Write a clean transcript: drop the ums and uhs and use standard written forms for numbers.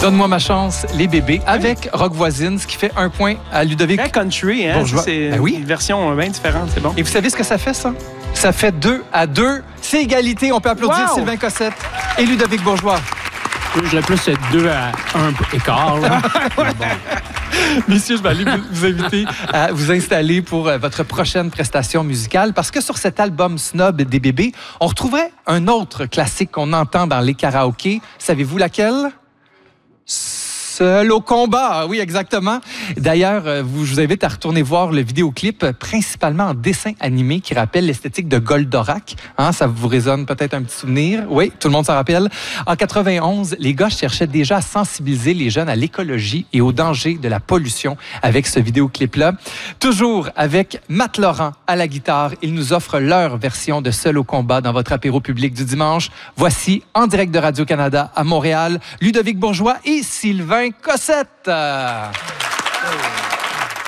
Donne-moi ma chance, les bébés, avec Rock Voisine, ce qui fait 1 point à Ludovic. Très country, hein? Bourgeois. C'est oui. une version bien différente, c'est bon. Et vous savez ce que ça fait, ça? Ça fait 2-2. C'est égalité. On peut applaudir Sylvain Cossette et Ludovic Bourgeois. Je dirais plus 2 à 1 écart. Là. Bon. Messieurs, je vais aller vous inviter à vous installer pour votre prochaine prestation musicale parce que sur cet album Snob des bébés, on retrouverait un autre classique qu'on entend dans les karaokés. Savez-vous laquelle? Seul au combat, oui, exactement. D'ailleurs, je vous invite à retourner voir le vidéoclip, principalement en dessin animé, qui rappelle l'esthétique de Goldorak. Hein, ça vous résonne peut-être un petit souvenir? Oui, tout le monde s'en rappelle. En 91, les gars cherchaient déjà à sensibiliser les jeunes à l'écologie et aux dangers de la pollution avec ce vidéoclip-là. Toujours avec Matt Laurent à la guitare, ils nous offrent leur version de Seul au combat dans votre apéro public du dimanche. Voici, en direct de Radio-Canada à Montréal, Ludovic Bourgeois et Sylvain Cossette.